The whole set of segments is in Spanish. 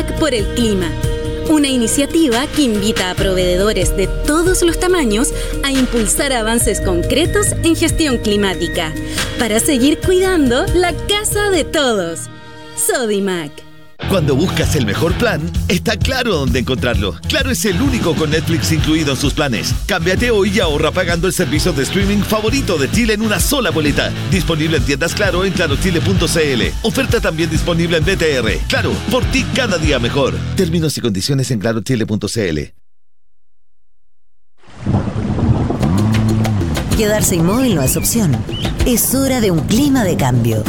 Sodimac por el clima. Una iniciativa que invita a proveedores de todos los tamaños a impulsar avances concretos en gestión climática para seguir cuidando la casa de todos. Sodimac. Cuando buscas el mejor plan, está Claro dónde encontrarlo. Claro es el único con Netflix incluido en sus planes. Cámbiate hoy y ahorra pagando el servicio de streaming favorito de Chile en una sola boleta. Disponible en tiendas Claro en clarochile.cl. Oferta también disponible en BTR. Claro, por ti cada día mejor. Términos y condiciones en clarochile.cl. Quedarse inmóvil no es opción. Es hora de un clima de cambio.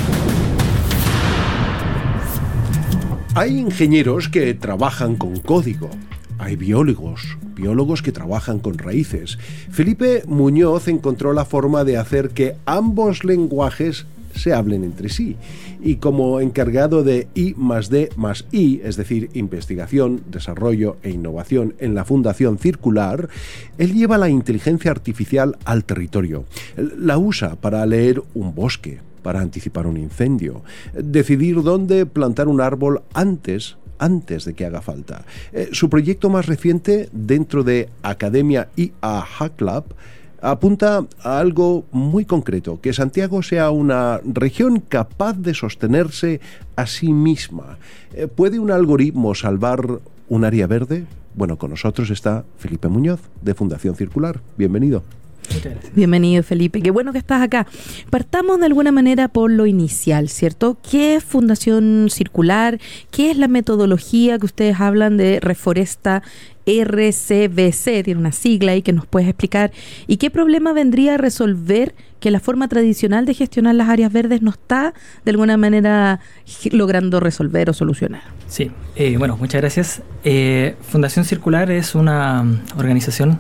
Hay ingenieros que trabajan con código. Hay biólogos que trabajan con raíces. Felipe Muñoz encontró la forma de hacer que ambos lenguajes se hablen entre sí. Y como encargado de I+D+I, es decir, investigación, desarrollo e innovación en la Fundación Circular, él lleva la inteligencia artificial al territorio. La usa para leer un bosque, para anticipar un incendio, decidir dónde plantar un árbol antes de que haga falta. Su proyecto más reciente, dentro de Academia IA Hack Lab, apunta a algo muy concreto, que Santiago sea una región capaz de sostenerse a sí misma. ¿Puede un algoritmo salvar un área verde? Bueno, con nosotros está Felipe Muñoz, de Fundación Circular. Bienvenido. Bienvenido, Felipe, qué bueno que estás acá. Partamos de alguna manera por lo inicial, ¿cierto? ¿Qué es Fundación Circular? ¿Qué es la metodología que ustedes hablan de Reforesta RCBC? Tiene una sigla ahí que nos puedes explicar. ¿Y qué problema vendría a resolver que la forma tradicional de gestionar las áreas verdes no está de alguna manera logrando resolver o solucionar? Sí, bueno, muchas gracias. Fundación Circular es una organización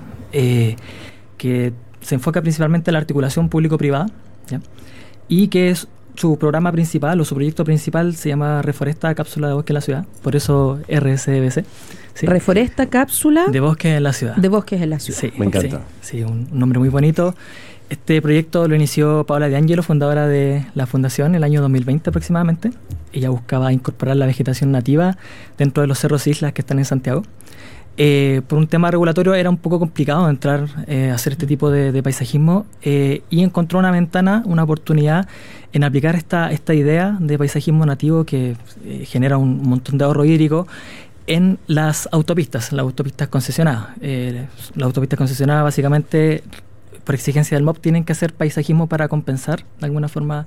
que se enfoca principalmente en la articulación público-privada, ¿ya? Y que es su programa principal o su proyecto principal se llama Reforesta Cápsula de Bosque en la Ciudad, por eso RCBC. ¿Sí? Reforesta Cápsula de Bosques en la Ciudad. De Bosques en la Ciudad. Sí, me encanta. Sí, un nombre muy bonito. Este proyecto lo inició Paola De Angelo, fundadora de la fundación, en el año 2020 aproximadamente. Ella buscaba incorporar la vegetación nativa dentro de los cerros e islas que están en Santiago. Por un tema regulatorio era un poco complicado entrar a hacer este tipo de paisajismo, y encontró una ventana, una oportunidad en aplicar esta idea de paisajismo nativo que genera un montón de ahorro hídrico en las autopistas concesionadas. Las autopistas concesionadas básicamente, por exigencia del MOP, tienen que hacer paisajismo para compensar de alguna forma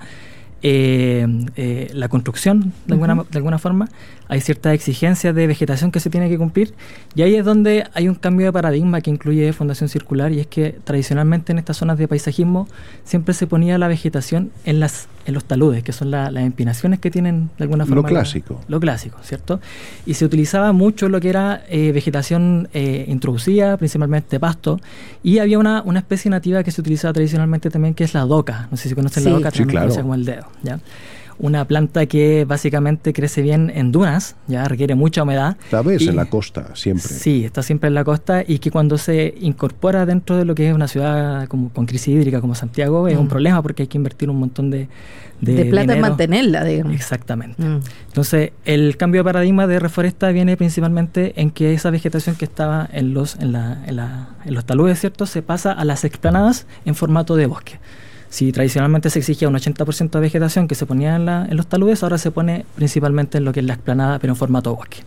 la construcción, de alguna forma. Hay ciertas exigencias de vegetación que se tiene que cumplir, y ahí es donde hay un cambio de paradigma que incluye Fundación Circular, y es que tradicionalmente en estas zonas de paisajismo siempre se ponía la vegetación en los taludes, que son las empinaciones que tienen de alguna forma lo clásico, ¿cierto? Y se utilizaba mucho lo que era vegetación introducida, principalmente pasto, y había una especie nativa que se utilizaba tradicionalmente también, que es la doca. No sé si conocen la doca, también claro. Conocida como el dedo, ¿ya? Una planta que básicamente crece bien en dunas, ya requiere mucha humedad. La ves en la costa, siempre. Sí, está siempre en la costa, y que cuando se incorpora dentro de lo que es una ciudad con crisis hídrica como Santiago, es un problema porque hay que invertir un montón de plata en mantenerla, digamos. Exactamente. Entonces, el cambio de paradigma de Reforesta viene principalmente en que esa vegetación que estaba en los taludes, ¿cierto?, se pasa a las explanadas en formato de bosque. Si tradicionalmente se exigía un 80% de vegetación que se ponía en los taludes, ahora se pone principalmente en lo que es la explanada, pero en formato bosque.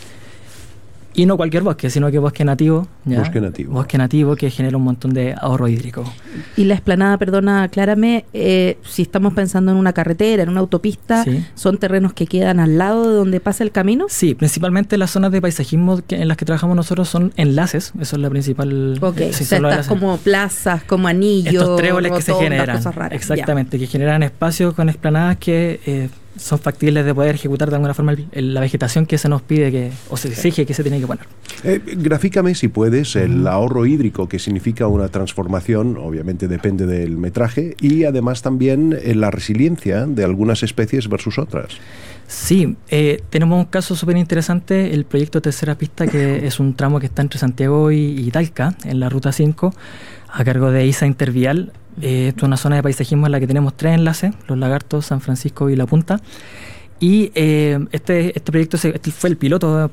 Y no cualquier bosque, sino que bosque nativo. ¿Ya? Bosque nativo que genera un montón de ahorro hídrico. Y la explanada, perdona, aclárame, si estamos pensando en una carretera, en una autopista, sí, ¿son terrenos que quedan al lado de donde pasa el camino? Sí, principalmente las zonas de paisajismo en las que trabajamos nosotros son enlaces, eso es la principal... Ok, o sea, estas como plazas, como anillos, estos tréboles que se generan, cosas raras. Exactamente, ya, que generan espacios con explanadas que... son factibles de poder ejecutar de alguna forma la vegetación que se nos pide o se exige que se tiene que poner. Grafícame, si puedes, el ahorro hídrico que significa una transformación, obviamente depende del metraje, y además también la resiliencia de algunas especies versus otras. Sí, tenemos un caso súper interesante, el proyecto Tercera Pista, que es un tramo que está entre Santiago y Talca, en la Ruta 5, a cargo de ISA Intervial. Esto es una zona de paisajismo en la que tenemos 3 enlaces, Los Lagartos, San Francisco y La Punta. Y este proyecto fue el piloto